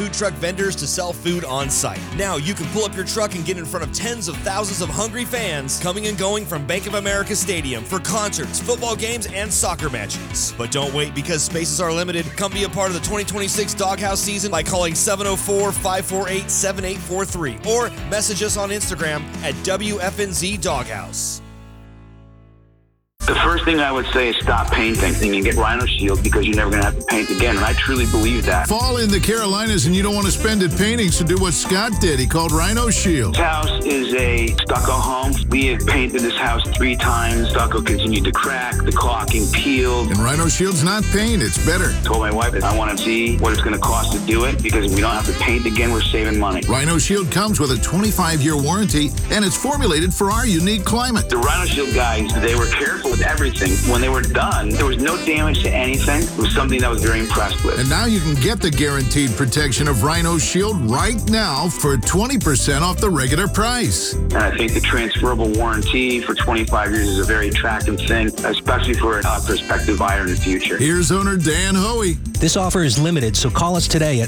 food truck vendors to sell food on site. Now you can pull up your truck and get in front of tens of thousands of hungry fans coming and going from Bank of America Stadium for concerts, football games, and soccer matches. But don't wait, because spaces are limited. Come be a part of the 2026 Doghouse season by calling 704-548-7843 or message us on Instagram at WFNZ Doghouse. The first thing I would say is stop painting. And you get Rhino Shield because you're never going to have to paint again. And I truly believe that. Fall in the Carolinas and you don't want to spend it painting, so do what Scott did. He called Rhino Shield. This house is a stucco home. We have painted this house 3 times. Stucco continued to crack. The caulking peeled. And Rhino Shield's not paint. It's better. I told my wife that I want to see what it's going to cost to do it, because if we don't have to paint again, we're saving money. Rhino Shield comes with a 25-year warranty, and it's formulated for our unique climate. The Rhino Shield guys, they were careful with everything. When they were done, there was no damage to anything. It was something that I was very impressed with. And now you can get the guaranteed protection of Rhino Shield right now for 20% off the regular price. And I think the transferable warranty for 25 years is a very attractive thing, especially for a prospective buyer in the future. Here's owner Dan Hoey. This offer is limited, so call us today at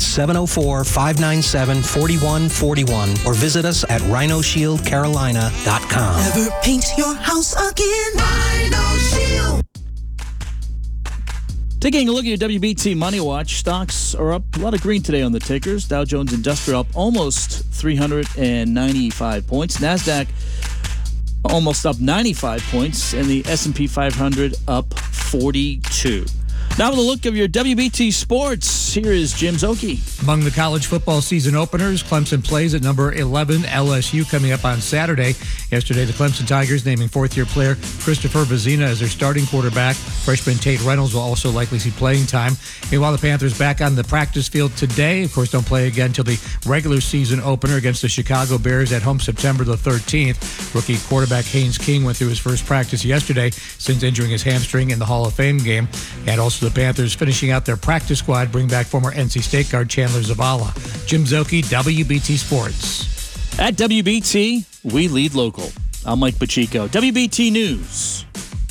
704-597-4141 or visit us at rhinoshieldcarolina.com. Never paint your house again. Rhino Shield. Taking a look at your WBT Money Watch, stocks are up. A lot of green today on the tickers. Dow Jones Industrial up almost 395 points. NASDAQ almost up 95 points. And the S&P 500 up 42. Now with a look of your WBT Sports, here is Jim Szoke. Among the college football season openers, Clemson plays at number 11, LSU, coming up on Saturday. Yesterday, the Clemson Tigers naming fourth-year player Christopher Vezina as their starting quarterback. Freshman Tate Reynolds will also likely see playing time. Meanwhile, the Panthers back on the practice field today. Of course, don't play again until the regular season opener against the Chicago Bears at home September the 13th. Rookie quarterback Haynes King went through his first practice yesterday since injuring his hamstring in the Hall of Fame game. And also the Panthers finishing out their practice squad bring back former NC State guard Chandler Zavala. Jim Szoke, WBT Sports. At WBT, we lead local. I'm Mike Pacheco. WBT News.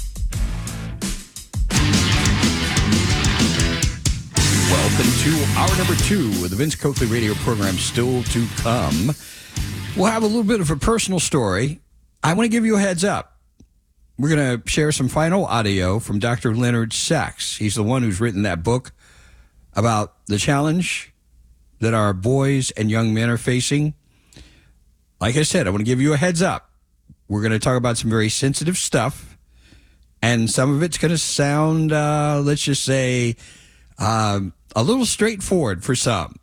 Welcome to hour number 2 of the Vince Coakley radio program, still to come. We'll have a little bit of a personal story. I want to give you a heads up. We're going to share some final audio from Dr. Leonard Sachs. He's the one who's written that book about the challenge that our boys and young men are facing. Like I said, I want to give you a heads up. We're going to talk about some very sensitive stuff, and some of it's going to sound, let's just say, a little straightforward for some.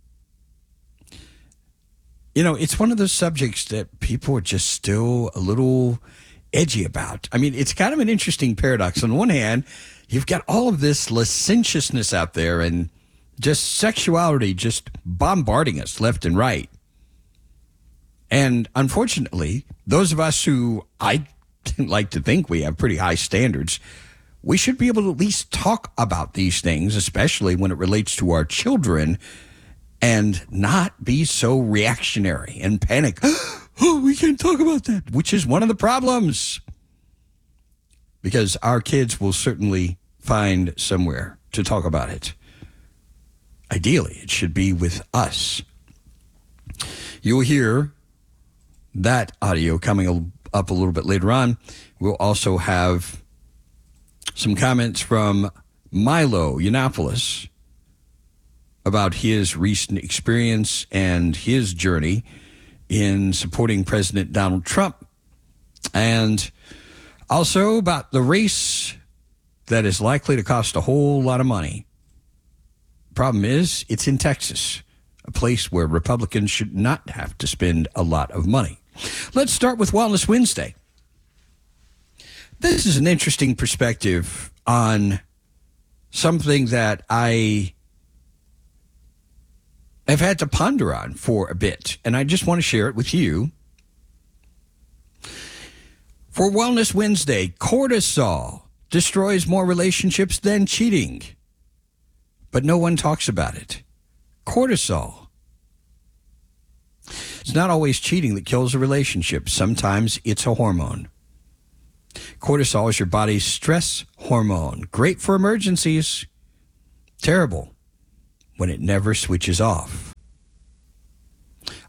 You know, it's one of those subjects that people are just still a little edgy about. I mean, it's kind of an interesting paradox. On one hand, you've got all of this licentiousness out there and just sexuality just bombarding us left and right. And unfortunately, those of us who I like to think we have pretty high standards, we should be able to at least talk about these things, especially when it relates to our children, and not be so reactionary and panic. Oh, we can't talk about that, which is one of the problems. Because our kids will certainly find somewhere to talk about it. Ideally, it should be with us. You'll hear that audio coming up a little bit later on. We'll also have some comments from Milo Yiannopoulos about his recent experience and his journey in supporting President Donald Trump, and also about the race that is likely to cost a whole lot of money. Problem is, it's in Texas, a place where Republicans should not have to spend a lot of money. Let's start with Wellness Wednesday. This is an interesting perspective on something that I have had to ponder on for a bit, and I just want to share it with you. For Wellness Wednesday, cortisol destroys more relationships than cheating, but no one talks about it. Cortisol. It's not always cheating that kills a relationship. Sometimes it's a hormone. Cortisol is your body's stress hormone. Great for emergencies. Terrible when it never switches off.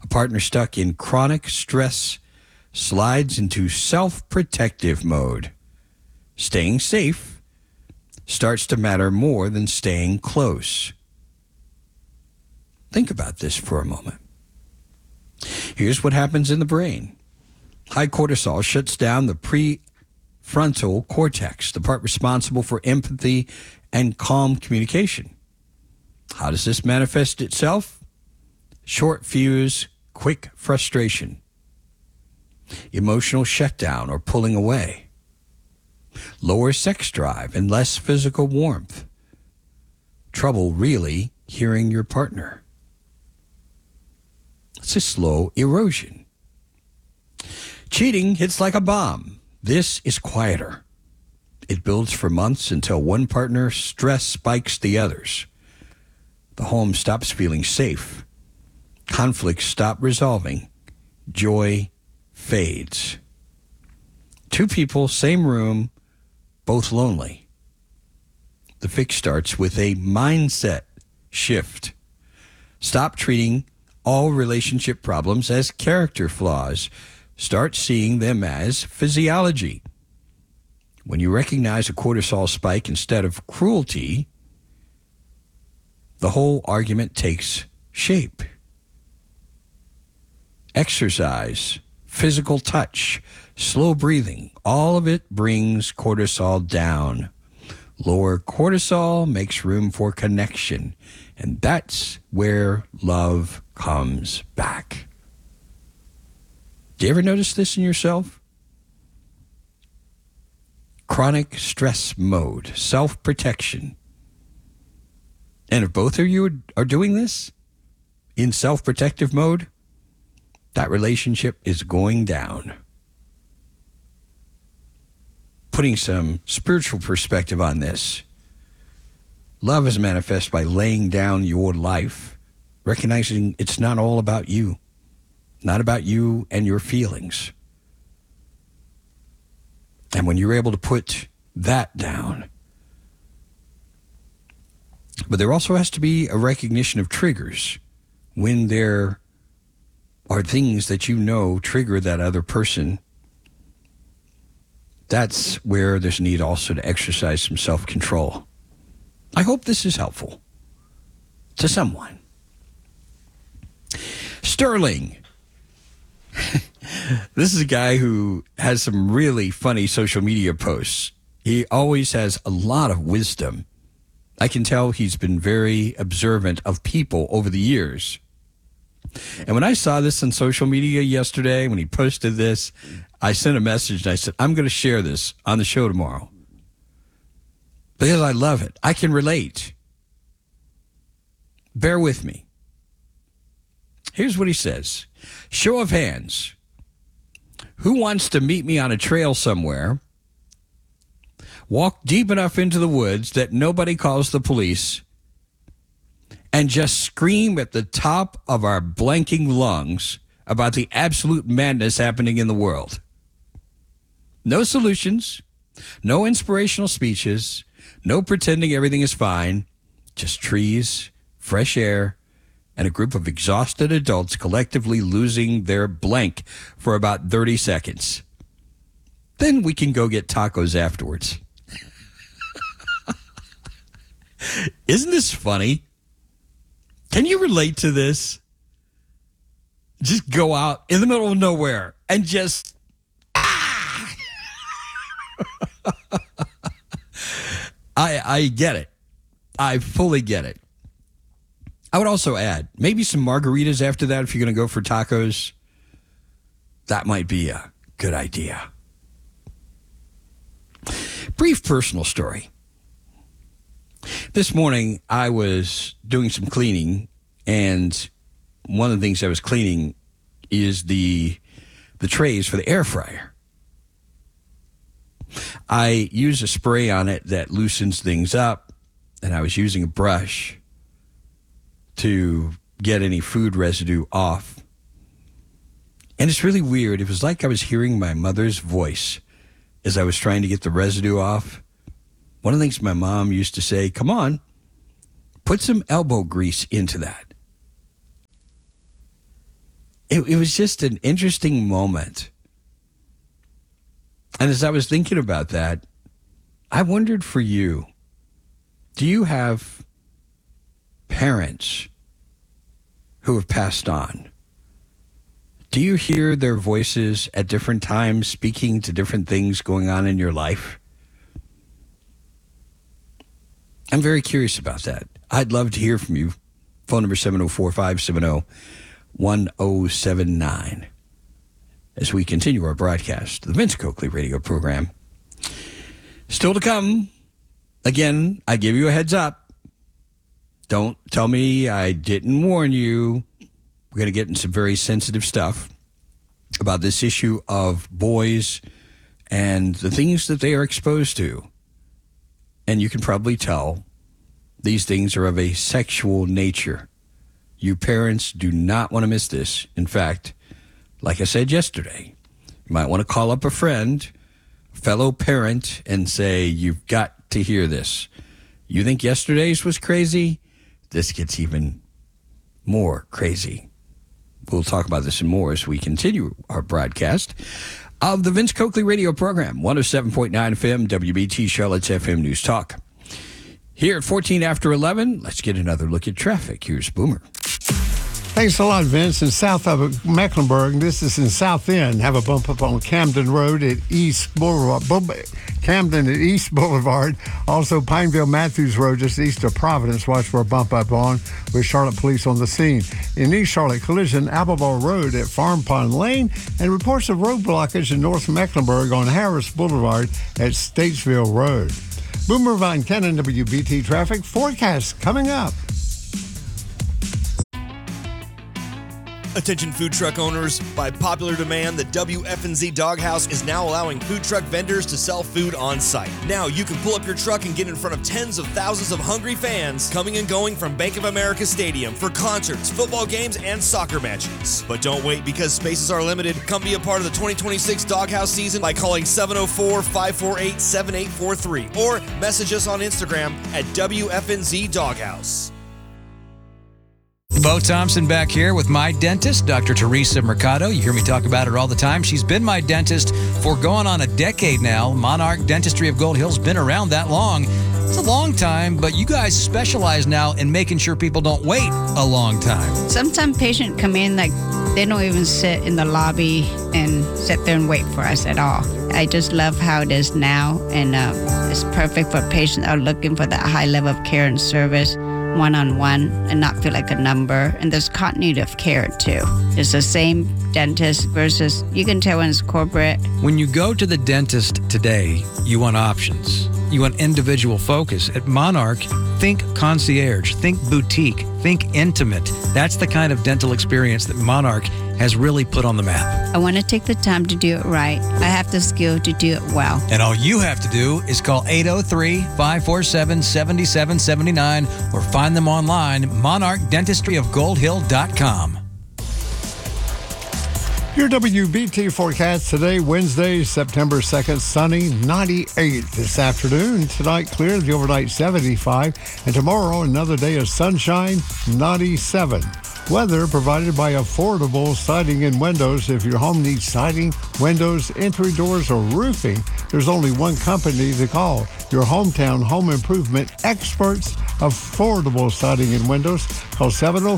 A partner stuck in chronic stress slides into self-protective mode. Staying safe starts to matter more than staying close. Think about this for a moment. Here's what happens in the brain. High cortisol shuts down the prefrontal cortex, the part responsible for empathy and calm communication. How does this manifest itself? Short fuse, quick frustration, emotional shutdown or pulling away, lower sex drive and less physical warmth, trouble really hearing your partner. It's a slow erosion. Cheating hits like a bomb. This is quieter. It builds for months until one partner's stress spikes the others. The home stops feeling safe. Conflicts stop resolving. Joy fades. Two people, same room, both lonely. The fix starts with a mindset shift. Stop treating all relationship problems as character flaws. Start seeing them as physiology. When you recognize a cortisol spike instead of cruelty, the whole argument takes shape. Exercise, physical touch, slow breathing, all of it brings cortisol down. Lower cortisol makes room for connection, and that's where love comes back. Do you ever notice this in yourself? Chronic stress mode, self-protection. And if both of you are doing this in self-protective mode, that relationship is going down. Putting some spiritual perspective on this, love is manifest by laying down your life, recognizing it's not all about you, not about you and your feelings. And when you're able to put that down, but there also has to be a recognition of triggers when there are things that you know trigger that other person. That's where there's need also to exercise some self-control. I hope this is helpful to someone. Sterling. This is a guy who has some really funny social media posts. He always has a lot of wisdom. I can tell he's been very observant of people over the years. And when I saw this on social media yesterday, when he posted this, I sent a message and I said, I'm going to share this on the show tomorrow. Because I love it. I can relate. Bear with me. Here's what he says. Show of hands. Who wants to meet me on a trail somewhere, walk deep enough into the woods that nobody calls the police, and just scream at the top of our blanking lungs about the absolute madness happening in the world? No solutions, no inspirational speeches, no pretending everything is fine, just trees, fresh air, and a group of exhausted adults collectively losing their blank for about 30 seconds. Then we can go get tacos afterwards. Isn't this funny? Can you relate to this? Just go out in the middle of nowhere and just... I get it. I fully get it. I would also add maybe some margaritas after that if you're going to go for tacos. That might be a good idea. Brief personal story. This morning I was doing some cleaning, and one of the things I was cleaning is the trays for the air fryer. I use a spray on it that loosens things up, and I was using a brush to get any food residue off. And it's really weird. It was like I was hearing my mother's voice as I was trying to get the residue off. One of the things my mom used to say, come on, put some elbow grease into that. it was just an interesting moment. And as I was thinking about that, I wondered for you, do you have parents who have passed on? Do you hear their voices at different times speaking to different things going on in your life? I'm very curious about that. I'd love to hear from you. Phone number 704-570-1079. As we continue our broadcast, the Vince Coakley radio program. Still to come. Again, I give you a heads up. Don't tell me I didn't warn you. We're going to get into some very sensitive stuff about this issue of boys and the things that they are exposed to. And you can probably tell these things are of a sexual nature. You parents do not want to miss this. In fact, like I said yesterday, you might want to call up a friend, fellow parent, and say, you've got to hear this. You think yesterday's was crazy? This gets even more crazy. We'll talk about this and more as we continue our broadcast of the Vince Coakley radio program, 107.9 FM, WBT Charlotte's FM News Talk. Here at 14 after 11, let's get another look at traffic. Here's Boomer. Thanks a lot, Vince. In south of Mecklenburg, this is in South End. Have a bump up on Camden Road at East Boulevard. Camden at East Boulevard. Also, Pineville Matthews Road, just east of Providence. Watch for a bump up on with Charlotte Police on the scene. In East Charlotte, collision Appleboro Road at Farm Pond Lane. And reports of road blockage in North Mecklenburg on Harris Boulevard at Statesville Road. Boomer Von Cannon, WBT traffic forecast coming up. Attention food truck owners, by popular demand, the WFNZ Doghouse is now allowing food truck vendors to sell food on site. Now you can pull up your truck and get in front of tens of thousands of hungry fans coming and going from Bank of America Stadium for concerts, football games, and soccer matches. But don't wait, because spaces are limited. Come be a part of the 2026 Doghouse season by calling 704-548-7843 or message us on Instagram at WFNZ Doghouse. Bo Thompson back here with my dentist, Dr. Teresa Mercado. You hear me talk about her all the time. She's been my dentist for going on a decade now. Monarch Dentistry of Gold Hill's been around that long. It's a long time, but you guys specialize now in making sure people don't wait a long time. Sometimes patients come in like they don't even sit in the lobby and sit there and wait for us at all. I just love how it is now, and it's perfect for patients that are looking for that high level of care and service, one-on-one, and not feel like a number. And there's continuity of care too. It's the same dentist versus, you can tell when it's corporate. When you go to the dentist today, you want options. You want individual focus. At Monarch, think concierge, think boutique, think intimate. That's the kind of dental experience that Monarch has really put on the map. I want to take the time to do it right. I have the skill to do it well. And all you have to do is call 803-547-7779 or find them online, monarchdentistryofgoldhill.com. Your WBT forecast today, Wednesday, September 2nd, sunny, 98 this afternoon. Tonight, clear, the overnight 75. And tomorrow, another day of sunshine, 97. Weather provided by Affordable Siding and Windows. If your home needs siding, windows, entry doors, or roofing, there's only one company to call. Your hometown home improvement experts, Affordable Siding and Windows. Call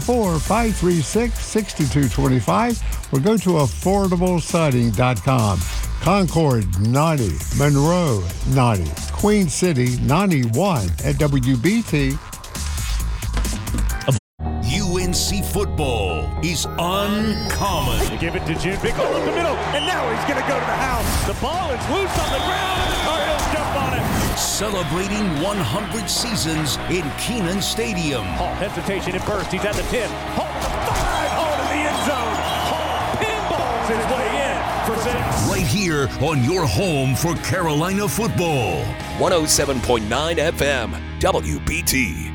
704-536-6225 or go to affordablesiding.com. Concord, 90. Monroe, 90. Queen City, 91 at WBT. UNC football is uncommon. They give it to June. Big hole up the middle, and now he's going to go to the house. The ball is loose on the ground, and the Cardinals jump on it. Celebrating 100 seasons in Kenan Stadium. Hall, hesitation at first. He's at the 10. Hall to the 5. Hall to the end zone. Hall pinballs his way in for 6. Right here on your home for Carolina football. 107.9 FM, WBT.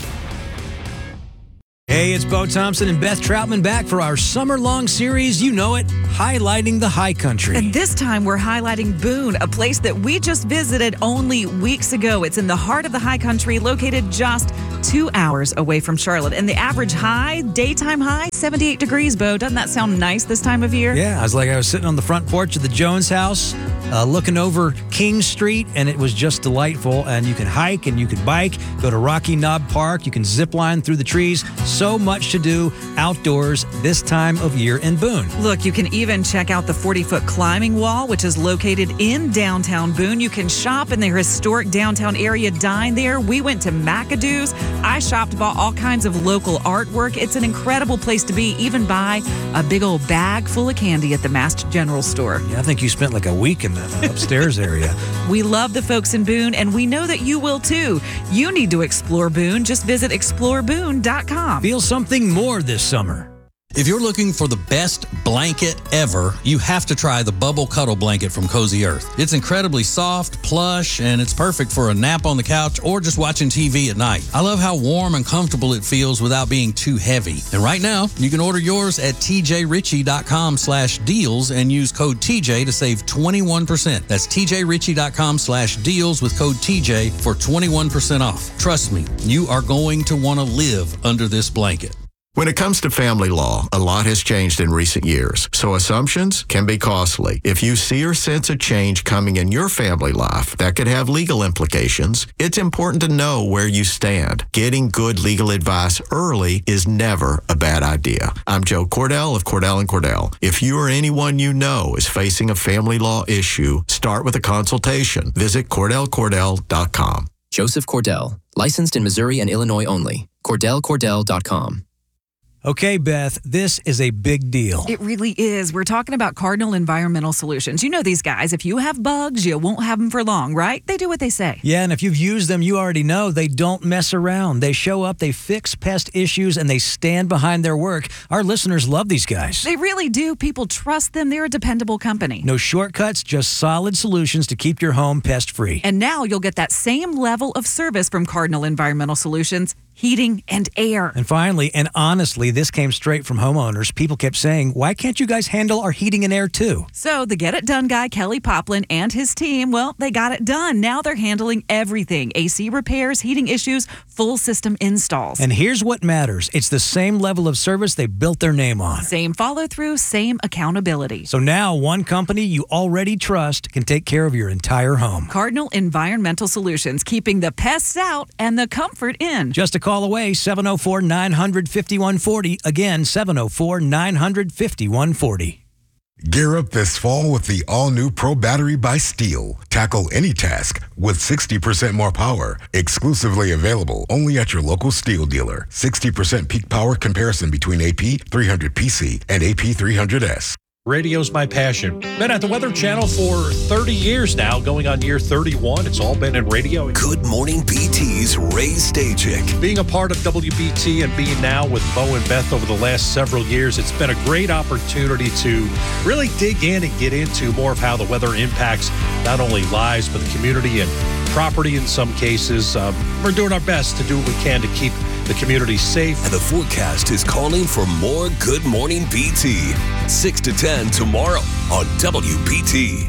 Hey, it's Bo Thompson and Beth Troutman back for our summer-long series, you know it, highlighting the high country. And this time we're highlighting Boone, a place that we just visited only weeks ago. It's in the heart of the high country, located just 2 hours away from Charlotte. And the average high, daytime high, 78 degrees, Bo. Doesn't that sound nice this time of year? Yeah, I was sitting on the front porch of the Jones house, looking over King Street, and it was just delightful. And you can hike and you can bike, go to Rocky Knob Park, you can zip line through the trees. So much to do outdoors this time of year in Boone. Look, you can even check out the 40-foot climbing wall, which is located in downtown Boone. You can shop in their historic downtown area, dine there. We went to McAdoo's. I shopped, bought all kinds of local artwork. It's an incredible place to be. Even buy a big old bag full of candy at the Mass General Store. Yeah, I think you spent like a week in the upstairs area. We love the folks in Boone, and we know that you will too. You need to explore Boone. Just visit exploreboone.com. Feel something more this summer. If you're looking for the best blanket ever, you have to try the Bubble Cuddle Blanket from Cozy Earth. It's incredibly soft, plush, and it's perfect for a nap on the couch or just watching TV at night. I love how warm and comfortable it feels without being too heavy. And right now, you can order yours at tjritchie.com/deals and use code TJ to save 21%. That's tjritchie.com/deals with code TJ for 21% off. Trust me, you are going to want to live under this blanket. When it comes to family law, a lot has changed in recent years, so assumptions can be costly. If you see or sense a change coming in your family life that could have legal implications, it's important to know where you stand. Getting good legal advice early is never a bad idea. I'm Joe Cordell of Cordell & Cordell. If you or anyone you know is facing a family law issue, start with a consultation. Visit CordellCordell.com. Joseph Cordell, licensed in Missouri and Illinois only. CordellCordell.com. Okay, Beth, this is a big deal. It really is. We're talking about Cardinal Environmental Solutions. You know these guys. If you have bugs, you won't have them for long, right? They do what they say. Yeah, and if you've used them, you already know they don't mess around. They show up, they fix pest issues, and they stand behind their work. Our listeners love these guys. They really do. People trust them. They're a dependable company. No shortcuts, just solid solutions to keep your home pest-free. And now you'll get that same level of service from Cardinal Environmental Solutions. Heating and air. And finally, and honestly, this came straight from homeowners. People kept saying, why can't you guys handle our heating and air too? So the Get It Done guy, Kelly Poplin, and his team, well, they got it done. Now they're handling everything. AC repairs, heating issues, full system installs. And here's what matters. It's the same level of service they built their name on. Same follow-through, same accountability. So now one company you already trust can take care of your entire home. Cardinal Environmental Solutions, keeping the pests out and the comfort in. Just a call away, 704-900-5140. Again, 704-900-5140. Gear up this fall with the all-new Pro Battery by Steel. Tackle any task with 60% more power. Exclusively available only at your local Steel dealer. 60% peak power comparison between AP 300PC and AP 300S. Radio's my passion. Been at the Weather Channel for 30 years now, going on year 31. It's all been in radio. Good Morning BT's Ray Stachik. Being a part of WBT and being now with Bo and Beth over the last several years, it's been a great opportunity to really dig in and get into more of how the weather impacts not only lives, but the community and property in some cases. We're doing our best to do what we can to keep the community safe. And the forecast is calling for more Good Morning BT. 6 to 10 tomorrow on WBT.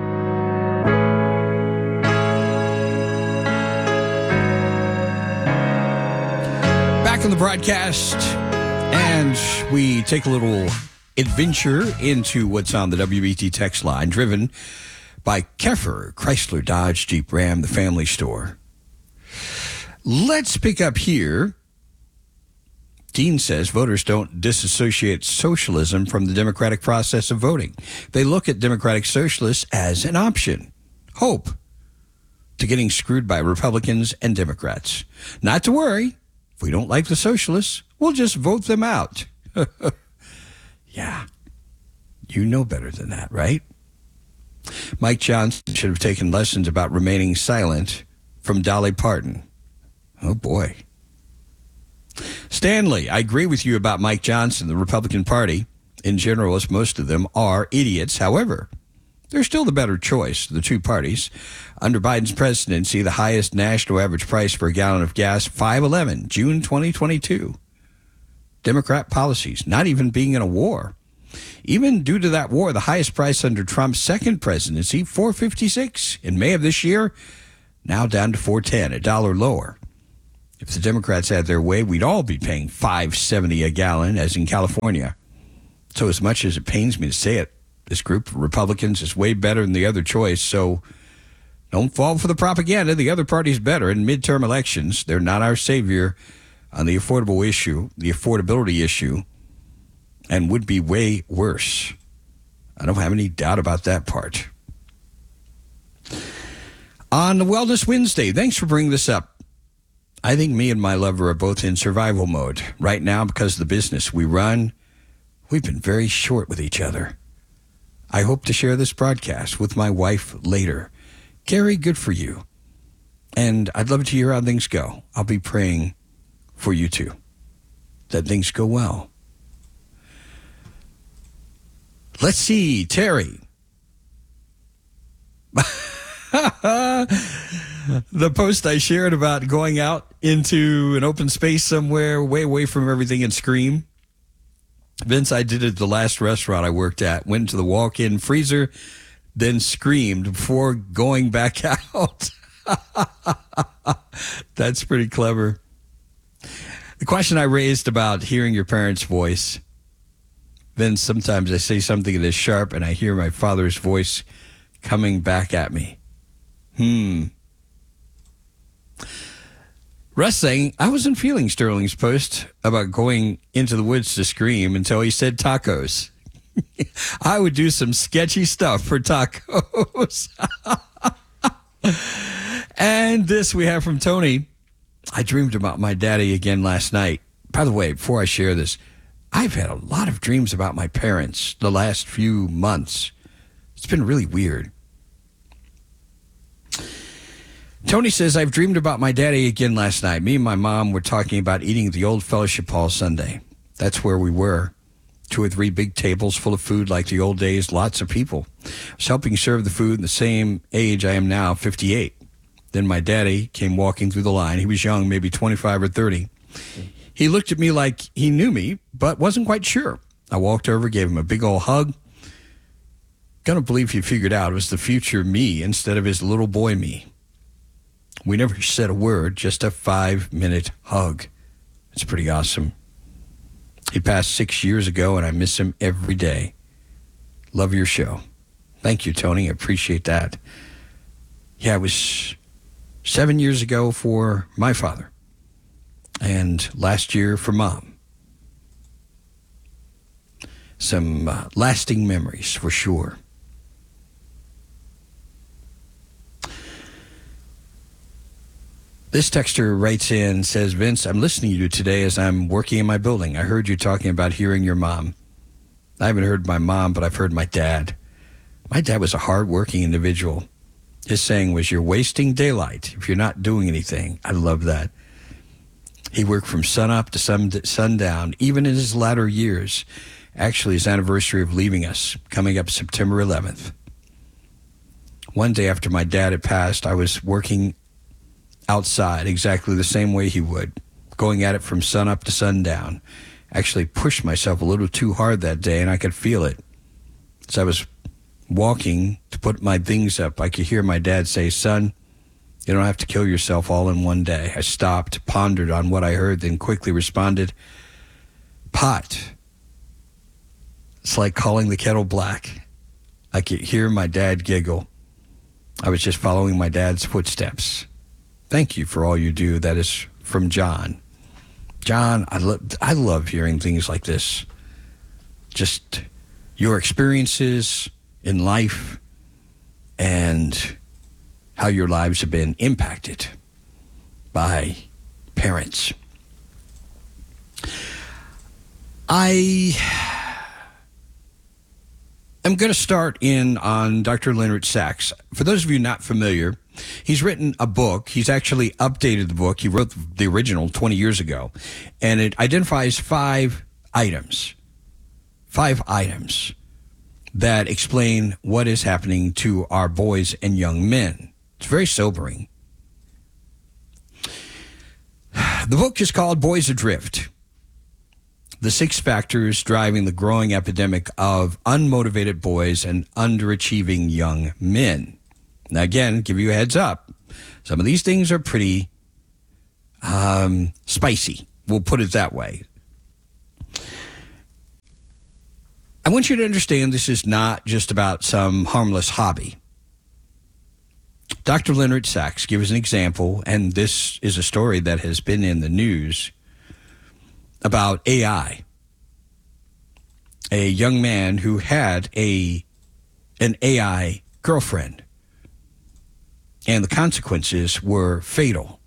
Back in the broadcast, and we take a little adventure into what's on the WBT text line, driven by Keffer, Chrysler, Dodge, Jeep, Ram, the family store. Let's pick up here. Dean says voters don't disassociate socialism from the democratic process of voting. They look at democratic socialists as an option. Hope to getting screwed by Republicans and Democrats. Not to worry. If we don't like the socialists, we'll just vote them out. Yeah. You know better than that, right? Mike Johnson should have taken lessons about remaining silent from Dolly Parton. Oh, boy. Stanley, I agree with you about Mike Johnson. The Republican Party, in general, as most of them, are idiots. However, they're still the better choice, the two parties. Under Biden's presidency, the highest national average price for a gallon of gas, $5.11, June 2022. Democrat policies, not even being in a war. Even due to that war, the highest price under Trump's second presidency, $4.56 in May of this year, now down to $4.10, $1 lower. If the Democrats had their way, we'd all be paying $5.70 a gallon, as in California. So as much as it pains me to say it, this group of Republicans is way better than the other choice. So don't fall for the propaganda. The other party's better in midterm elections. They're not our savior on the affordability issue, and would be way worse. I don't have any doubt about that part. On the Wellness Wednesday, thanks for bringing this up. I think me and my lover are both in survival mode right now because of the business we run. We've been very short with each other. I hope to share this broadcast with my wife later. Gary, good for you. And I'd love to hear how things go. I'll be praying for you too, that things go well. Let's see, Terry. The post I shared about going out into an open space somewhere way away from everything and scream. Vince, I did it at the last restaurant I worked at. Went to the walk-in freezer, then screamed before going back out. That's pretty clever. The question I raised about hearing your parents' voice. Vince, sometimes I say something that is sharp and I hear my father's voice coming back at me. Russ saying, I wasn't feeling Sterling's post about going into the woods to scream until he said tacos. I would do some sketchy stuff for tacos. And this we have from Tony. I dreamed about my daddy again last night. By the way, before I share this, I've had a lot of dreams about my parents the last few months. It's been really weird. Tony says, I've dreamed about my daddy again last night. Me and my mom were talking about eating at the old Fellowship Hall Sunday. That's where we were. 2 or 3 big tables full of food like the old days, lots of people. I was helping serve the food in the same age I am now, 58. Then my daddy came walking through the line. He was young, maybe 25 or 30. He looked at me like he knew me, but wasn't quite sure. I walked over, gave him a big old hug. Gonna believe he figured out it was the future me instead of his little boy me. We never said a word, just a 5-minute hug. It's pretty awesome. He passed 6 years ago, and I miss him every day. Love your show. Thank you, Tony. I appreciate that. Yeah, it was 7 years ago for my father, and last year for Mom. Some lasting memories for sure. This texter writes in, says, Vince, I'm listening to you today as I'm working in my building. I heard you talking about hearing your mom. I haven't heard my mom, but I've heard my dad. My dad was a hard-working individual. His saying was, you're wasting daylight if you're not doing anything. I love that. He worked from sunup to sundown, even in his latter years. Actually, his anniversary of leaving us, coming up September 11th. One day after my dad had passed, I was working outside exactly the same way he would, going at it from sunup to sundown. Actually pushed myself a little too hard that day, and I could feel it. As I was walking to put my things up, I could hear my dad say, son, you don't have to kill yourself all in one day. I stopped, pondered on what I heard, then quickly responded, pot. It's like calling the kettle black. I could hear my dad giggle. I was just following my dad's footsteps. Thank you for all you do. That is from John. John, I love hearing things like this. Just your experiences in life and how your lives have been impacted by parents. I am going to start in on Dr. Leonard Sachs. For those of you not familiar, he's written a book. He's actually updated the book. He wrote the original 20 years ago, and it identifies 5 items that explain what is happening to our boys and young men. It's very sobering. The book is called Boys Adrift: The 6 Factors Driving the Growing Epidemic of Unmotivated Boys and Underachieving Young Men. Now, again, give you a heads up. Some of these things are pretty spicy. We'll put it that way. I want you to understand this is not just about some harmless hobby. Dr. Leonard Sachs gives an example, and this is a story that has been in the news about AI. A young man who had an AI girlfriend, and the consequences were fatal.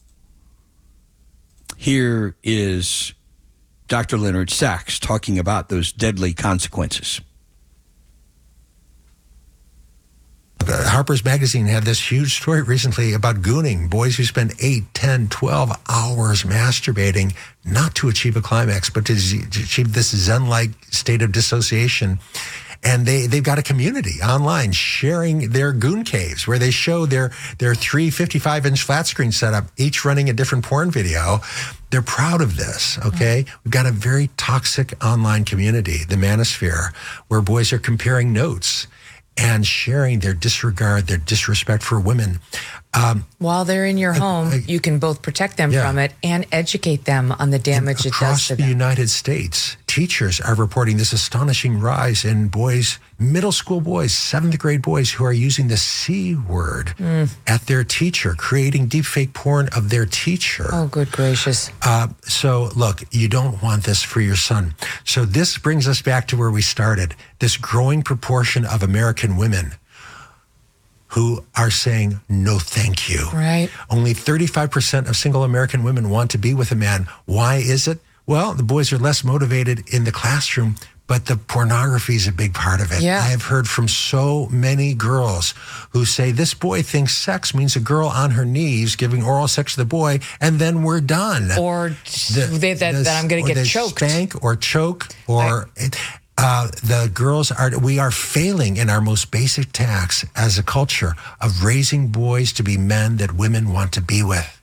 Here is Dr. Leonard Sachs talking about those deadly consequences. Harper's Magazine had this huge story recently about gooning, boys who spend 8, 10, 12 hours masturbating, not to achieve a climax, but to achieve this Zen-like state of dissociation. And they've got a community online sharing their goon caves where they show their 3 55-inch flat screen setup, each running a different porn video. They're proud of this, okay? We've got a very toxic online community, the Manosphere, where boys are comparing notes and sharing their disregard, their disrespect for women. While they're in your home, you can both protect them from it and educate them on the damage it does to them. Across the United States, teachers are reporting this astonishing rise in boys, middle school boys, 7th grade boys who are using the C word at their teacher, creating deepfake porn of their teacher. Oh, good gracious. So, look, you don't want this for your son. So this brings us back to where we started, this growing proportion of American women who are saying, no, thank you. Right. Only 35% of single American women want to be with a man. Why is it? Well, the boys are less motivated in the classroom, but the pornography is a big part of it. Yeah. I have heard from so many girls who say, this boy thinks sex means a girl on her knees giving oral sex to the boy, and then we're done. Or that I'm going to get choked. Spank or choke or... we are failing in our most basic task as a culture of raising boys to be men that women want to be with.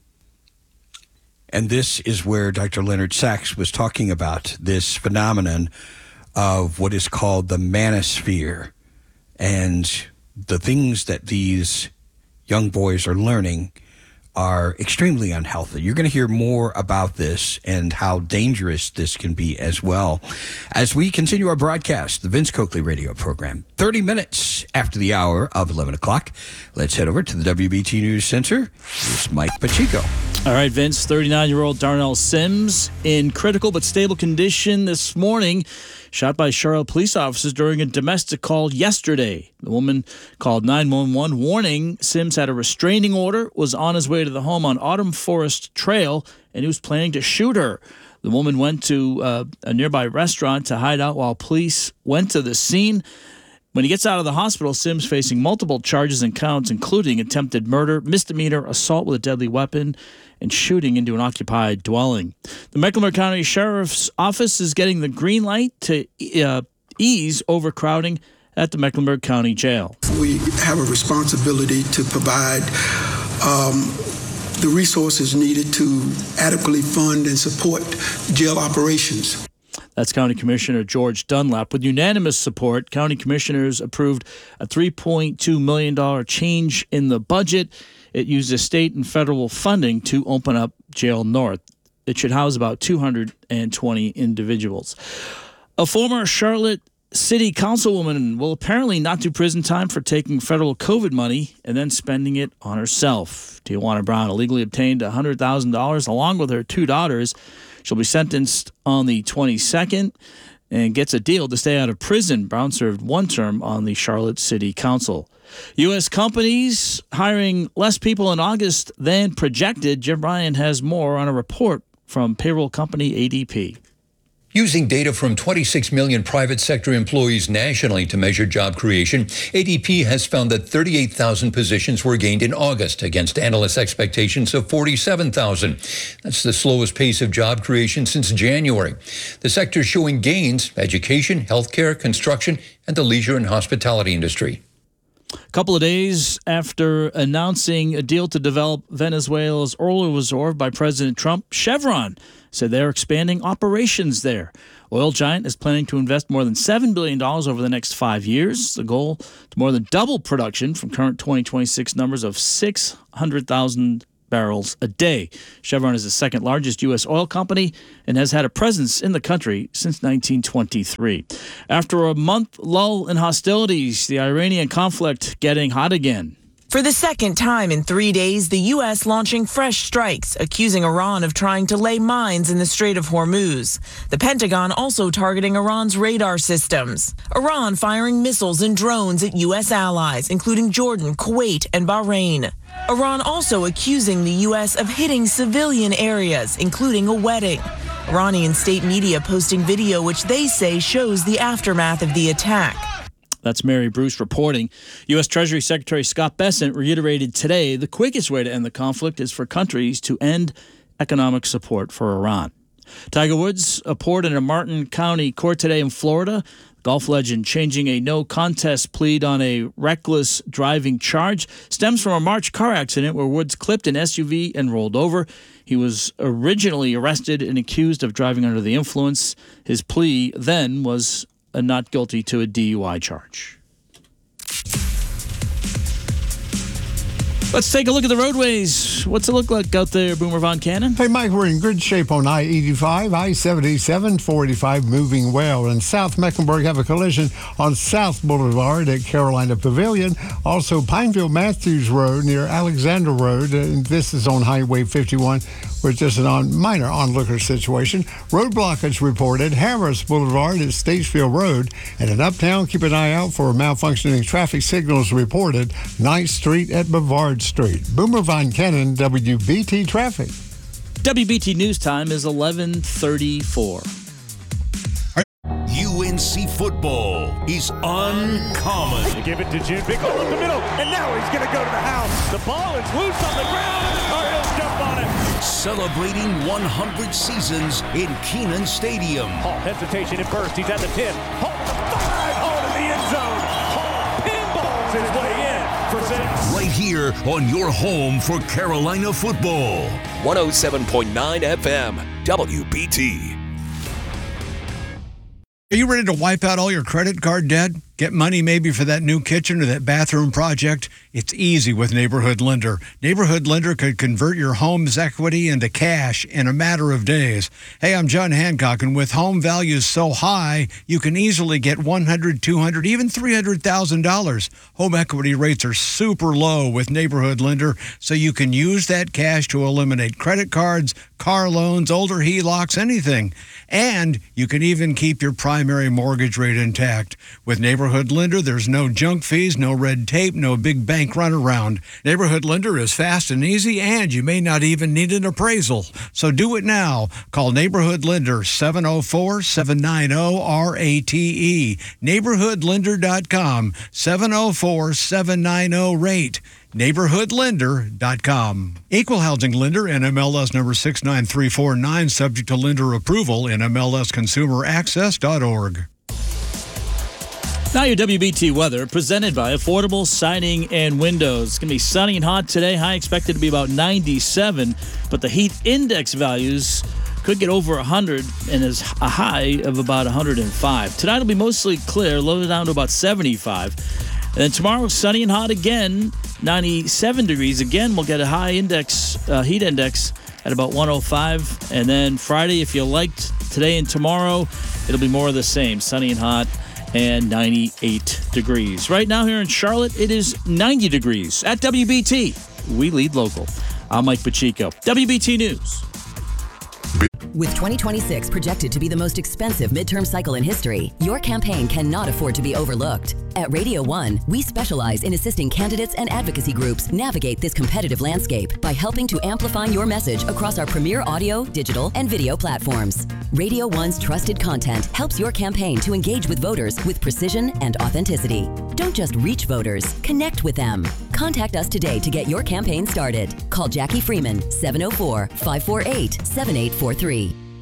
And this is where Dr. Leonard Sachs was talking about this phenomenon of what is called the manosphere and the things that these young boys are learning are extremely unhealthy. You're going to hear more about this and how dangerous this can be as well as we continue our broadcast, the Vince Coakley radio program. 30 minutes after the hour of 11 o'clock. Let's head over to the WBT News Center. Here's Mike Pacheco. All right, Vince, 39-year-old Darnell Sims in critical but stable condition this morning, shot by Charlotte police officers during a domestic call yesterday. The woman called 911 warning Sims had a restraining order, was on his way to the home on Autumn Forest Trail, and he was planning to shoot her. The woman went to a nearby restaurant to hide out while police went to the scene. When he gets out of the hospital, Sims facing multiple charges and counts, including attempted murder, misdemeanor, assault with a deadly weapon, and shooting into an occupied dwelling. The Mecklenburg County Sheriff's Office is getting the green light to ease overcrowding at the Mecklenburg County Jail. We have a responsibility to provide the resources needed to adequately fund and support jail operations. That's County Commissioner George Dunlap. With unanimous support, county commissioners approved a $3.2 million change in the budget. It uses state and federal funding to open up Jail North. It should house about 220 individuals. A former Charlotte City Councilwoman will apparently not do prison time for taking federal COVID money and then spending it on herself. Tijuana Brown illegally obtained $100,000 along with her 2 daughters. She'll be sentenced on the 22nd and gets a deal to stay out of prison. Brown served 1 term on the Charlotte City Council. U.S. companies hiring less people in August than projected. Jim Ryan has more on a report from payroll company ADP. Using data from 26 million private sector employees nationally to measure job creation, ADP has found that 38,000 positions were gained in August against analysts' expectations of 47,000. That's the slowest pace of job creation since January. The sectors showing gains: education, healthcare, construction, and the leisure and hospitality industry. A couple of days after announcing a deal to develop Venezuela's oil reserve by President Trump, Chevron said they're expanding operations there. Oil giant is planning to invest more than $7 billion over the next 5 years. The goal to more than double production from current 2026 numbers of 600,000 barrels a day. Chevron is the second largest U.S. oil company and has had a presence in the country since 1923. After a month lull in hostilities, the Iranian conflict getting hot again. For the second time in 3 days, the U.S. launching fresh strikes, accusing Iran of trying to lay mines in the Strait of Hormuz. The Pentagon also targeting Iran's radar systems. Iran firing missiles and drones at U.S. allies, including Jordan, Kuwait, and Bahrain. Iran also accusing the U.S. of hitting civilian areas, including a wedding. Iranian state media posting video which they say shows the aftermath of the attack. That's Mary Bruce reporting. U.S. Treasury Secretary Scott Bessent reiterated today the quickest way to end the conflict is for countries to end economic support for Iran. Tiger Woods, a port in a Martin County court today in Florida. Golf legend changing a no-contest plea on a reckless driving charge stems from a March car accident where Woods clipped an SUV and rolled over. He was originally arrested and accused of driving under the influence. His plea then was not guilty to a DUI charge. Let's take a look at the roadways. What's it look like out there, Boomer Von Cannon? Hey, Mike, we're in good shape on I-85, I-77, 45 moving well. And South Mecklenburg have a collision on South Boulevard at Carolina Pavilion. Also, Pineville Matthews Road near Alexander Road. And this is on Highway 51, where it's just a minor onlooker situation. Road blockage reported. Harris Boulevard at Statesville Road. And in Uptown, keep an eye out for malfunctioning traffic signals reported. 9th Street at Bavard Street. Boomer Von Cannon, WBT Traffic. WBT News Time is 11:34. UNC football is uncommon. They give it to June. Big hole up the middle, and now he's going to go to the house. The ball is loose on the ground, and the Cardinals jump on it. Celebrating 100 seasons in Kenan Stadium. Hall hesitation at first. He's at the 10. Hall to the 5. Hall to the end zone. Hall pinballs his way in for 6. Right here on your home for Carolina football. 107.9 FM, WBT. Are you ready to wipe out all your credit card debt? Get money maybe for that new kitchen or that bathroom project? It's easy with Neighborhood Lender. Neighborhood Lender could convert your home's equity into cash in a matter of days. Hey, I'm John Hancock, and with home values so high, you can easily get $100,000, $200,000, even $300,000. Home equity rates are super low with Neighborhood Lender, so you can use that cash to eliminate credit cards, car loans, older HELOCs, anything. And you can even keep your primary mortgage rate intact. With Neighborhood Lender, there's no junk fees, no red tape, no big bank runaround. Neighborhood Lender is fast and easy, and you may not even need an appraisal. So do it now. Call Neighborhood Lender 704-790-RATE. NeighborhoodLender.com 704-790-RATE. NeighborhoodLender.com. Equal housing lender, NMLS number 69349, subject to lender approval, NMLSconsumeraccess.org. Now your WBT weather, presented by Affordable Siding and Windows. It's going to be sunny and hot today. High expected to be about 97, but the heat index values could get over 100 and is a high of about 105. Tonight will be mostly clear, low down to about 75. And then tomorrow, sunny and hot again, 97 degrees. Again, we'll get a high index, heat index at about 105. And then Friday, if you liked today and tomorrow, it'll be more of the same, sunny and hot, and 98 degrees. Right now here in Charlotte, it is 90 degrees. At WBT, we lead local. I'm Mike Pacheco. WBT News. With 2026 projected to be the most expensive midterm cycle in history, your campaign cannot afford to be overlooked. At Radio 1, we specialize in assisting candidates and advocacy groups navigate this competitive landscape by helping to amplify your message across our premier audio, digital, and video platforms. Radio 1's trusted content helps your campaign to engage with voters with precision and authenticity. Don't just reach voters, connect with them. Contact us today to get your campaign started. Call Jackie Freeman, 704-548-7843.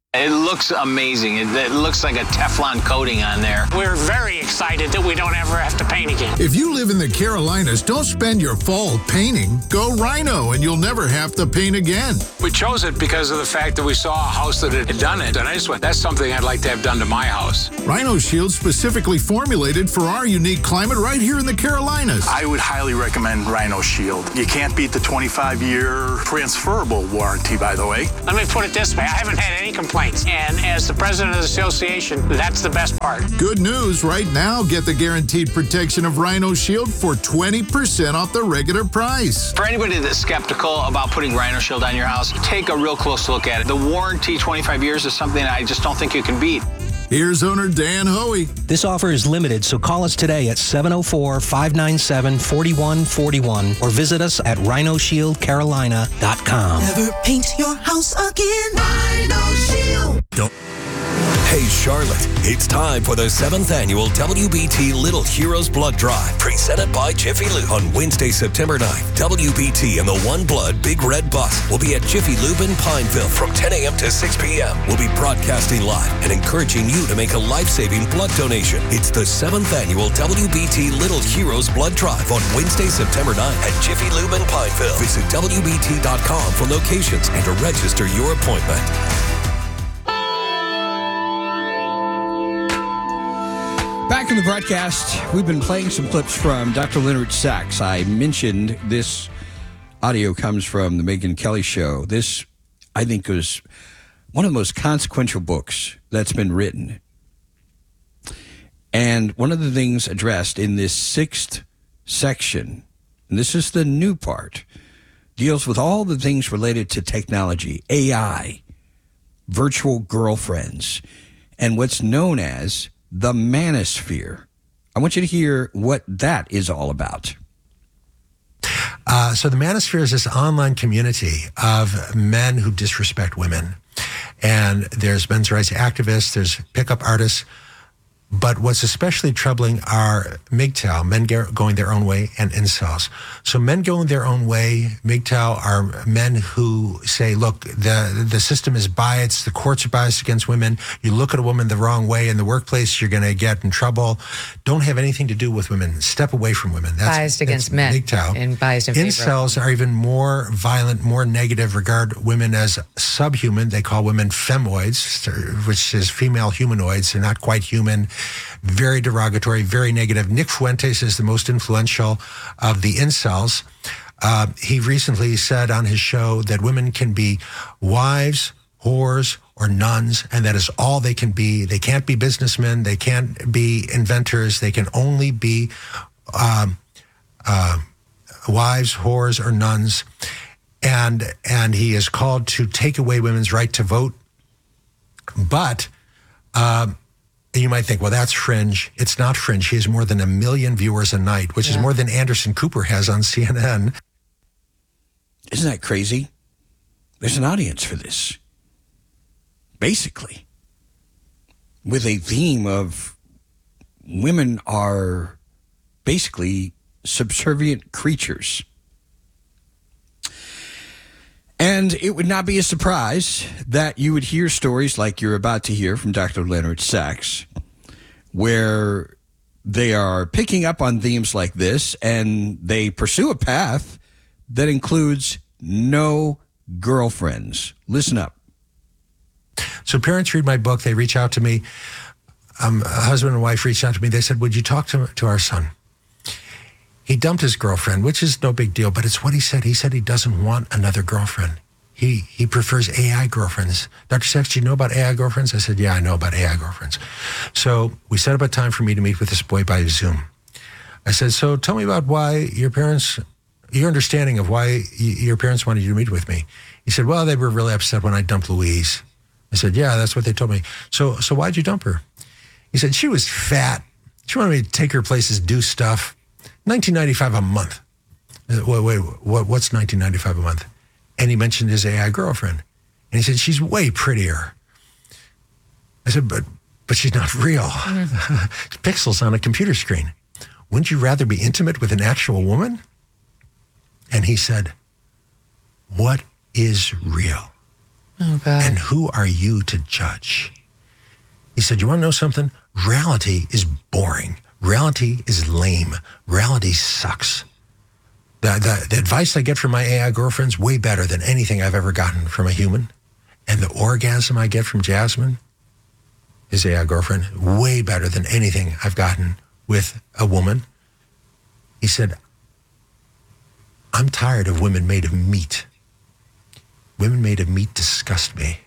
It looks amazing. It looks like a Teflon coating on there. We're very excited that we don't ever have to paint again. If you live in the Carolinas, don't spend your fall painting. Go Rhino, and you'll never have to paint again. We chose it because of the fact that we saw a house that had done it, and I just went, that's something I'd like to have done to my house. Rhino Shield specifically formulated for our unique climate right here in the Carolinas. I would highly recommend Rhino Shield. You can't beat the 25-year transferable warranty, by the way. Let me put it this way. I haven't had any complaints. And as the president of the association, that's the best part. Good news. Right now, get the guaranteed protection of Rhino Shield for 20% off the regular price. For anybody that's skeptical about putting Rhino Shield on your house, take a real close look at it. The warranty, 25 years, is something I just don't think you can beat. Here's owner Dan Hoey. This offer is limited, so call us today at 704-597-4141 or visit us at rhinoshieldcarolina.com. Never paint your house again. Rhino Shield. Hey, Charlotte, it's time for the 7th annual WBT Little Heroes Blood Drive, presented by Jiffy Lube. On Wednesday, September 9th, WBT and the One Blood Big Red Bus will be at Jiffy Lube in Pineville from 10 a.m. to 6 p.m. We'll be broadcasting live and encouraging you to make a life-saving blood donation. It's the 7th annual WBT Little Heroes Blood Drive on Wednesday, September 9th at Jiffy Lube in Pineville. Visit WBT.com for locations and to register your appointment. Back in the broadcast, we've been playing some clips from Dr. Leonard Sachs. I mentioned this audio comes from the Megyn Kelly Show. This, I think, was one of the most consequential books that's been written. And one of the things addressed in this 6th section, and this is the new part, deals with all the things related to technology, AI, virtual girlfriends, and what's known as the manosphere. I want you to hear what that is all about. So the manosphere is this online community of men who disrespect women. And there's men's rights activists, there's pickup artists. But what's especially troubling are MGTOW, men going their own way, and incels. So men going their own way, MGTOW, are men who say, look, the system is biased, the courts are biased against women. You look at a woman the wrong way in the workplace, you're going to get in trouble. Don't have anything to do with women. Step away from women. Biased against men. MGTOW. And biased in favor of Incels are even more violent, more negative, regard women as subhuman. They call women femoids, which is female humanoids. They're not quite human. Very derogatory, very negative. Nick Fuentes is the most influential of the incels. He recently said on his show that women can be wives, whores, or nuns, and that is all they can be. They can't be businessmen. They can't be inventors. They can only be wives, whores, or nuns. And he is called to take away women's right to vote. But you might think, well, that's fringe. It's not fringe. He has more than 1 million viewers a night, which is more than Anderson Cooper has on CNN. Isn't that crazy? There's an audience for this. Basically, with a theme of women are basically subservient creatures. And it would not be a surprise that you would hear stories like you're about to hear from Dr. Leonard Sachs, where they are picking up on themes like this and they pursue a path that includes no girlfriends. Listen up. So parents read my book. They reach out to me. A husband and wife reached out to me. They said, would you talk to our son? He dumped his girlfriend, which is no big deal, but it's what he said. He said he doesn't want another girlfriend. He prefers AI girlfriends. Dr. Sachs, do you know about AI girlfriends? I said, yeah, I know about AI girlfriends. So we set up a time for me to meet with this boy by Zoom. I said, so tell me about why your understanding of why your parents wanted you to meet with me. He said, well, they were really upset when I dumped Louise. I said, yeah, that's what they told me. So why'd you dump her? He said, she was fat. She wanted me to take her places, do stuff. $19.95 a month. Wait, what's $19.95 a month? And he mentioned his AI girlfriend. And he said, she's way prettier. I said, but she's not real. Mm-hmm. Pixels on a computer screen. Wouldn't you rather be intimate with an actual woman? And he said, what is real? Oh, God. And who are you to judge? He said, you want to know something? Reality is boring. Reality is lame. Reality sucks. The advice I get from my AI girlfriend's way better than anything I've ever gotten from a human. And the orgasm I get from Jasmine, his AI girlfriend, way better than anything I've gotten with a woman. He said, I'm tired of women made of meat. Women made of meat disgust me.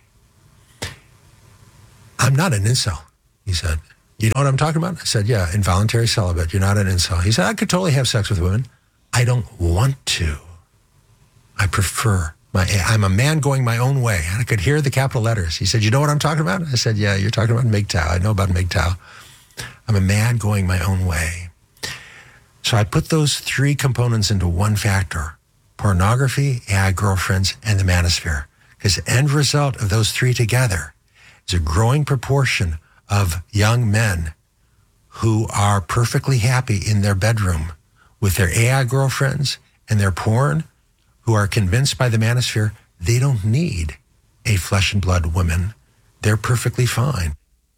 I'm not an incel, he said. You know what I'm talking about? I said, yeah, involuntary celibate. You're not an incel. He said, I could totally have sex with women. I don't want to. I prefer I'm a man going my own way. And I could hear the capital letters. He said, you know what I'm talking about? I said, yeah, you're talking about MGTOW. I know about MGTOW. I'm a man going my own way. So I put those three components into one factor: pornography, AI girlfriends, and the manosphere. Because the end result of those three together is a growing proportion of young men who are perfectly happy in their bedroom with their AI girlfriends and their porn, who are convinced by the manosphere they don't need a flesh and blood woman. They're perfectly fine.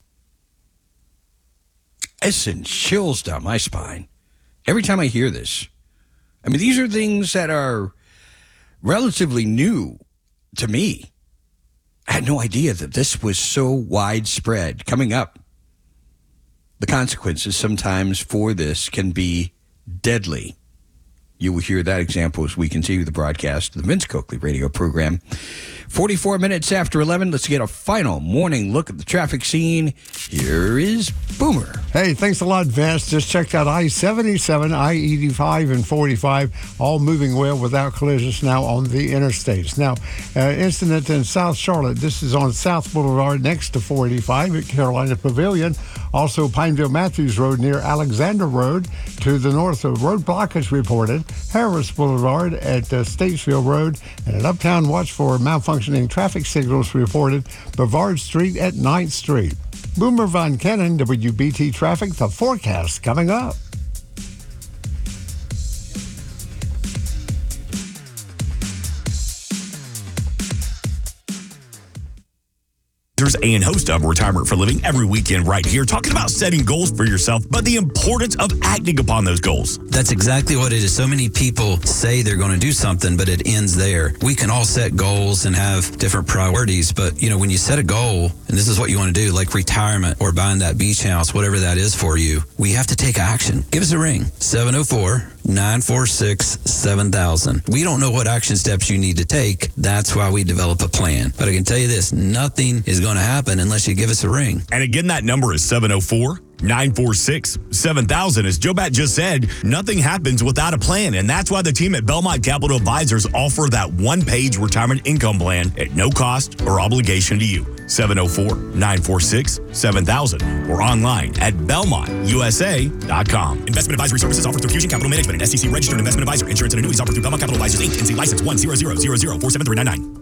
It sends chills down my spine every time I hear this. I mean, these are things that are relatively new to me. I had no idea that this was so widespread. Coming up, the consequences sometimes for this can be deadly. You will hear that example as we continue the broadcast of the Vince Coakley radio program. 44 minutes after 11, let's get a final morning look at the traffic scene. Here is Boomer. Hey, thanks a lot, Vince. Just checked out I-77, I-85, and 45, all moving well without collisions now on the interstates. Now, incident in South Charlotte. This is on South Boulevard next to 485 at Carolina Pavilion. Also, Pineville Matthews Road near Alexander Road to the north of road blockage reported. Harris Boulevard at Statesville Road, and at Uptown, watch for malfunctioning traffic signals reported. Brevard Street at 9th Street. Boomer Von Kennan, WBT Traffic, the forecast coming up. And host of Retirement for Living every weekend right here, talking about setting goals for yourself, but the importance of acting upon those goals. That's exactly what it is. So many people say they're going to do something, but it ends there. We can all set goals and have different priorities, but when you set a goal, and this is what you want to do, like retirement or buying that beach house, whatever that is for you, we have to take action. Give us a ring, 704-946-7000. We don't know what action steps you need to take. That's why we develop a plan. But I can tell you this, nothing is going to happen unless you give us a ring. And again, that number is 704-946-7000. As Joe Bat just said, nothing happens without a plan. And that's why the team at Belmont Capital Advisors offer that one-page retirement income plan at no cost or obligation to you. 704-946-7000 or online at BelmontUSA.com. Investment advisory services offered through Fusion Capital Management, an SEC registered investment advisor. Insurance and annuities offered through Belmont Capital Advisors, Inc. NC license 100004739.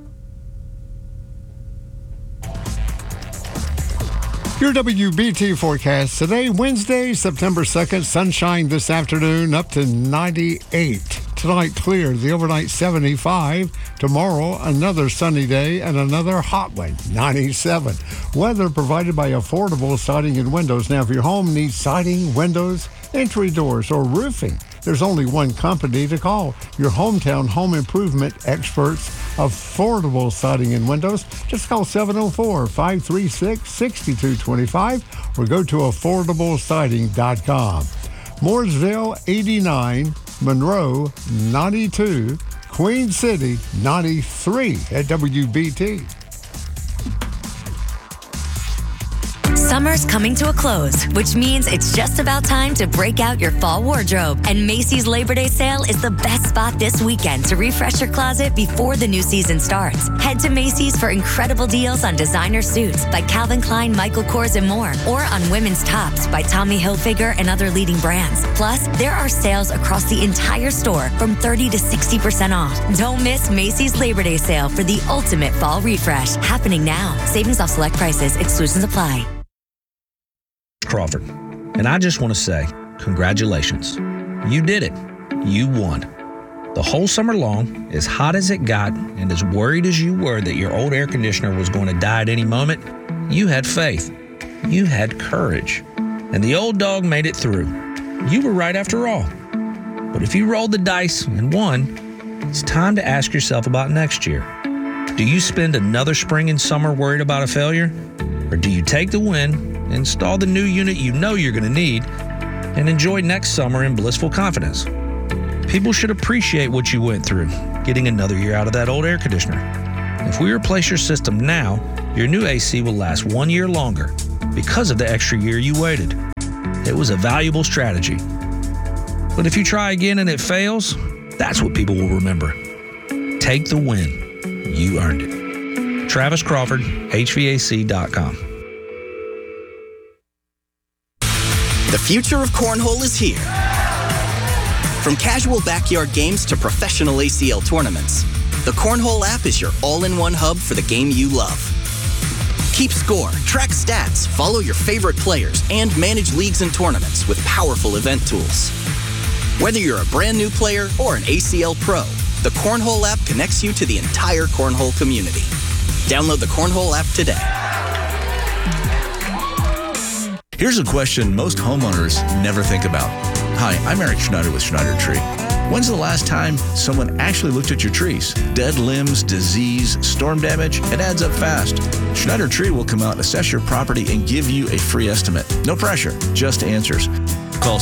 Your WBT forecast today, Wednesday, September 2nd. Sunshine this afternoon, up to 98. Tonight, clear. The overnight, 75. Tomorrow, another sunny day and another hot one, 97. Weather provided by Affordable Siding and Windows. Now, if your home needs siding, windows, entry doors, or roofing, there's only one company to call. Your hometown home improvement experts, Affordable Siding and Windows. Just call 704-536-6225 or go to affordablesiding.com. Mooresville, 89. Monroe, 92. Queen City, 93 at WBT. Summer's coming to a close, which means it's just about time to break out your fall wardrobe. And Macy's Labor Day sale is the best spot this weekend to refresh your closet before the new season starts. Head to Macy's for incredible deals on designer suits by Calvin Klein, Michael Kors, and more, or on women's tops by Tommy Hilfiger and other leading brands. Plus, there are sales across the entire store from 30 to 60% off. Don't miss Macy's Labor Day sale for the ultimate fall refresh. Happening now. Savings off select prices. Exclusions apply. Crawford, and I just want to say congratulations. You did it. You won. The whole summer long, as hot as it got and as worried as you were that your old air conditioner was going to die at any moment, you had faith. You had courage. And the old dog made it through. You were right after all. But if you rolled the dice and won, it's time to ask yourself about next year. Do you spend another spring and summer worried about a failure? Or do you take the win, install the new unit you know you're going to need, and enjoy next summer in blissful confidence? People should appreciate what you went through, getting another year out of that old air conditioner. If we replace your system now, your new AC will last 1 year longer because of the extra year you waited. It was a valuable strategy. But if you try again and it fails, that's what people will remember. Take the win. You earned it. Travis Crawford, HVAC.com. The future of cornhole is here. From casual backyard games to professional ACL tournaments, the Cornhole app is your all-in-one hub for the game you love. Keep score, track stats, follow your favorite players, and manage leagues and tournaments with powerful event tools. Whether you're a brand new player or an ACL pro, the Cornhole app connects you to the entire cornhole community. Download the Cornhole app today. Here's a question most homeowners never think about. Hi, I'm Eric Schneider with Schneider Tree. When's the last time someone actually looked at your trees? Dead limbs, disease, storm damage, it adds up fast. Schneider Tree will come out, assess your property, and give you a free estimate. No pressure, just answers. Call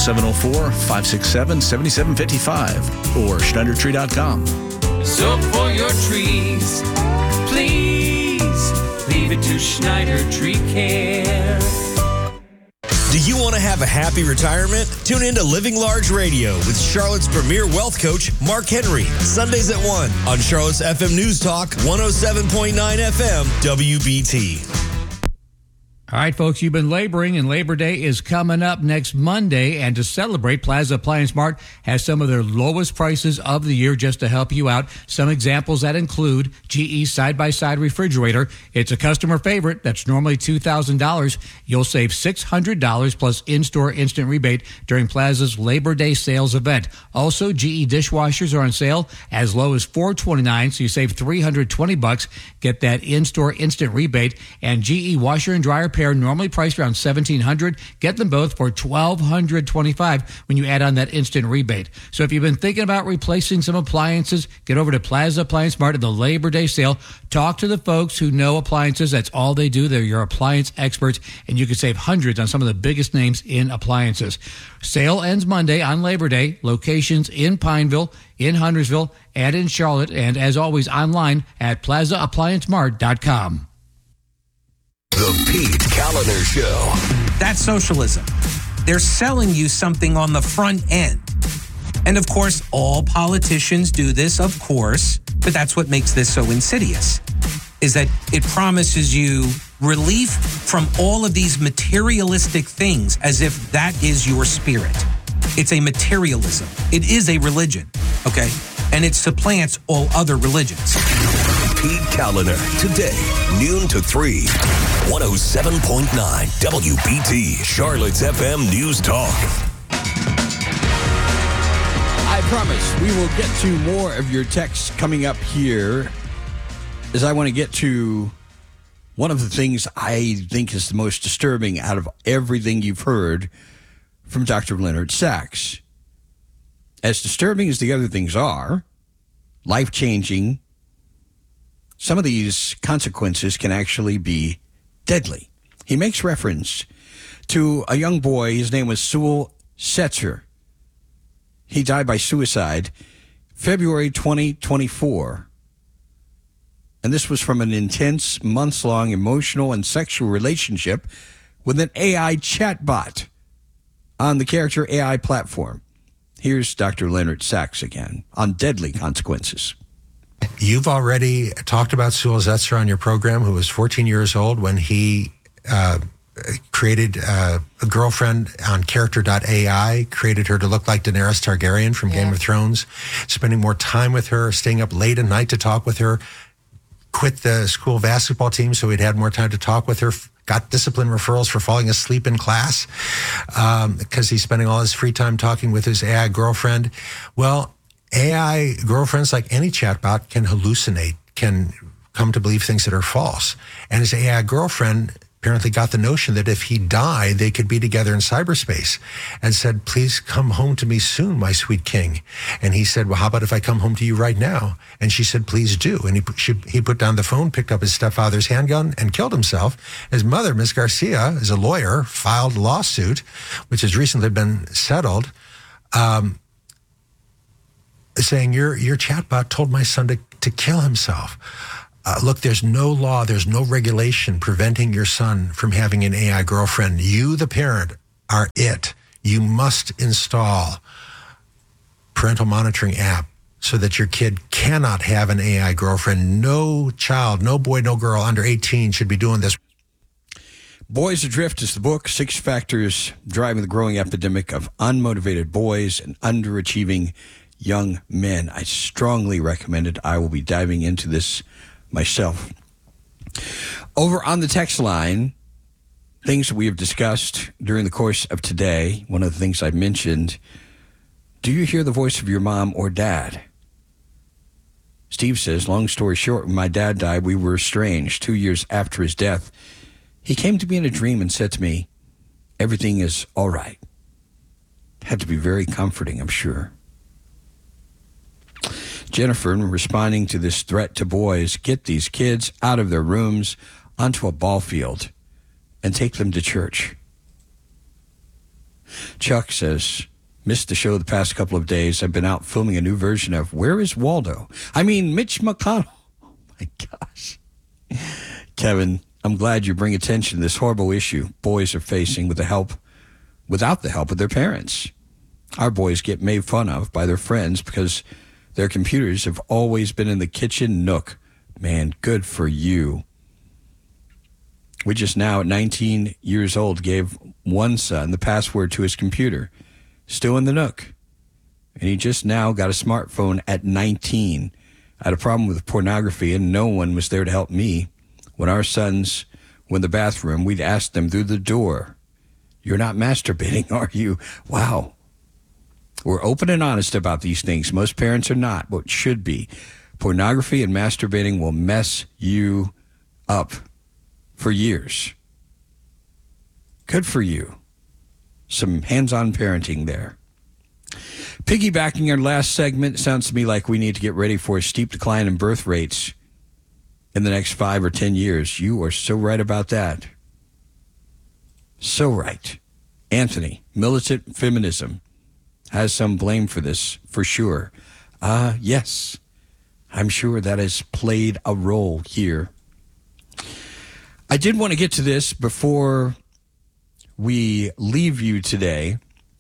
704-567-7755 or SchneiderTree.com. So for your trees, please leave it to Schneider Tree Care. Do you want to have a happy retirement? Tune in to Living Large Radio with Charlotte's premier wealth coach, Mark Henry, Sundays at 1 on Charlotte's FM News Talk, 107.9 FM, WBT. All right, folks, you've been laboring, and Labor Day is coming up next Monday. And to celebrate, Plaza Appliance Mart has some of their lowest prices of the year just to help you out. Some examples that include GE side-by-side refrigerator. It's a customer favorite. That's normally $2,000. You'll save $600 plus in-store instant rebate during Plaza's Labor Day sales event. Also, GE dishwashers are on sale as low as $429, so you save $320. Get that in-store instant rebate. And GE washer and dryer pair normally priced around $1,700. Get them both for $1,225 when you add on that instant rebate. So if you've been thinking about replacing some appliances, get over to Plaza Appliance Mart at the Labor Day sale. Talk to the folks who know appliances. That's all they do. They're your appliance experts, and you can save hundreds on some of the biggest names in appliances. Sale ends Monday on Labor Day. Locations in Pineville, in Huntersville, and in Charlotte. And as always, online at PlazaApplianceMart.com. The Pete Kaliner Show. That's socialism. They're selling you something on the front end. And of course, all politicians do this, of course, but that's what makes this so insidious, is that it promises you relief from all of these materialistic things as if that is your spirit. It's a materialism. It is a religion, okay? And it supplants all other religions. Pete Kaliner, today, noon to 3, 107.9 WBT, Charlotte's FM News Talk. I promise we will get to more of your texts coming up here, as I want to get to one of the things I think is the most disturbing out of everything you've heard from Dr. Leonard Sachs. As disturbing as the other things are, life-changing, some of these consequences can actually be deadly. He makes reference to a young boy. His name was Sewell Setzer. He died by suicide February 2024. And this was from an intense, months-long emotional and sexual relationship with an AI chatbot on the Character AI platform. Here's Dr. Leonard Sachs again on deadly consequences. You've already talked about Sewell Setzer on your program, who was 14 years old when he created a girlfriend on Character.ai, created her to look like Daenerys Targaryen from Game of Thrones, spending more time with her, staying up late at night to talk with her, quit the school basketball team so he'd had more time to talk with her, got discipline referrals for falling asleep in class because he's spending all his free time talking with his AI girlfriend. Well, AI girlfriends, like any chatbot, can hallucinate, can come to believe things that are false. And his AI girlfriend apparently got the notion that if he died, they could be together in cyberspace, and said, please come home to me soon, my sweet king. And he said, well, how about if I come home to you right now? And she said, please do. And he put down the phone, picked up his stepfather's handgun, and killed himself. His mother, Ms. Garcia, is a lawyer, filed a lawsuit, which has recently been settled, saying, your chatbot told my son to kill himself. Look, there's no law, there's no regulation preventing your son from having an AI girlfriend. You, the parent, are it. You must install parental monitoring app so that your kid cannot have an AI girlfriend. No child, no boy, no girl under 18 should be doing this. Boys Adrift is the book, 6 factors driving the growing epidemic of unmotivated boys and underachieving young men. I strongly recommend it. I will be diving into this myself. Over on the text line, things that we have discussed during the course of today, one of the things I mentioned, do you hear the voice of your mom or dad? Steve says, long story short, when my dad died, we were estranged. 2 years after his death, he came to me in a dream and said to me, everything is all right. Had to be very comforting, I'm sure. Jennifer, in responding to this threat to boys, get these kids out of their rooms onto a ball field and take them to church. Chuck says, missed the show the past couple of days. I've been out filming a new version of Where is Waldo? I mean, Mitch McConnell. Oh, my gosh. Kevin, I'm glad you bring attention to this horrible issue boys are facing without the help of their parents. Our boys get made fun of by their friends because their computers have always been in the kitchen nook. Man, good for you. We just now, at 19 years old, gave one son the password to his computer. Still in the nook. And he just now got a smartphone at 19. I had a problem with pornography, and no one was there to help me. When our sons were in the bathroom, we'd ask them through the door, you're not masturbating, are you? Wow. We're open and honest about these things. Most parents are not, but should be. Pornography and masturbating will mess you up for years. Good for you. Some hands-on parenting there. Piggybacking our last segment, sounds to me like we need to get ready for a steep decline in birth rates in the next 5 or 10 years. You are so right about that. So right. Anthony, militant feminism has some blame for this, for sure. Yes, I'm sure that has played a role here. I did want to get to this before we leave you today.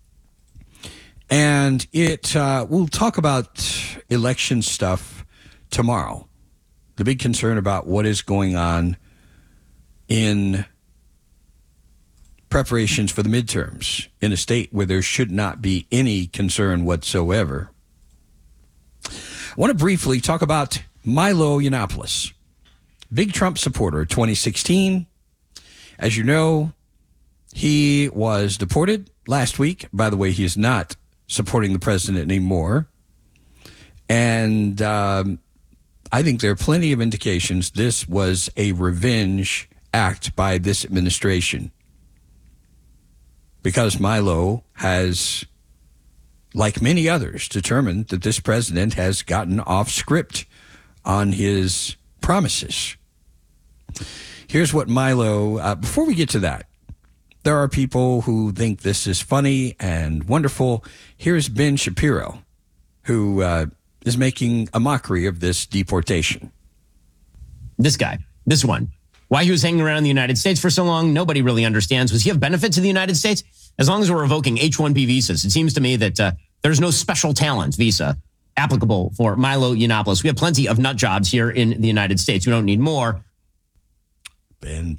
And we'll talk about election stuff tomorrow. The big concern about what is going on in preparations for the midterms in a state where there should not be any concern whatsoever. I want to briefly talk about Milo Yiannopoulos, big Trump supporter, 2016. As you know, he was deported last week. By the way, he is not supporting the president anymore. And I think there are plenty of indications this was a revenge act by this administration. Because Milo has, like many others, determined that this president has gotten off script on his promises. Here's what Milo, before we get to that, there are people who think this is funny and wonderful. Here's Ben Shapiro, who is making a mockery of this deportation. This guy, this one. Why he was hanging around the United States for so long, nobody really understands. Was he of benefit to the United States? As long as we're revoking H-1B visas, it seems to me that there's no special talent visa applicable for Milo Yiannopoulos. We have plenty of nut jobs here in the United States. We don't need more. Ben.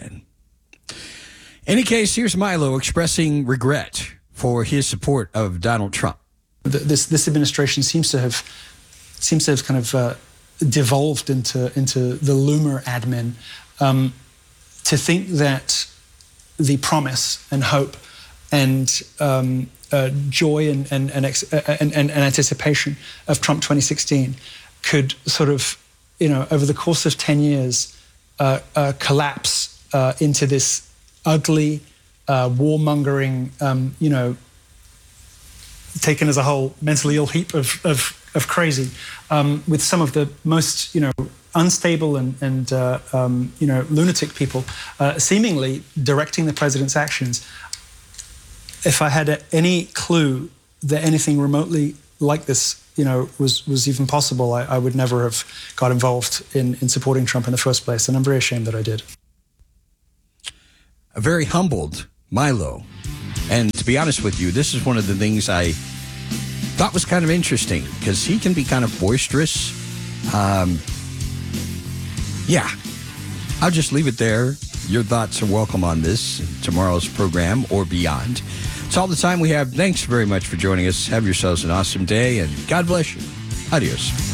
Any case, here's Milo expressing regret for his support of Donald Trump. This administration seems to have kind of devolved into the Loomer admin. To think that the promise and hope and joy and anticipation of Trump 2016 could sort of, over the course of 10 years, collapse into this ugly, warmongering, taken as a whole, mentally ill heap of crazy, with some of the most, unstable and lunatic people seemingly directing the president's actions. If I had any clue that anything remotely like this, was even possible, I would never have got involved in supporting Trump in the first place, and I'm very ashamed that I did. A very humbled Milo. And to be honest with you, this is one of the things I thought was kind of interesting, because he can be kind of boisterous. I'll just leave it there. Your thoughts are welcome on this, tomorrow's program, or beyond. It's all the time we have. Thanks very much for joining us. Have yourselves an awesome day, and God bless you. Adios.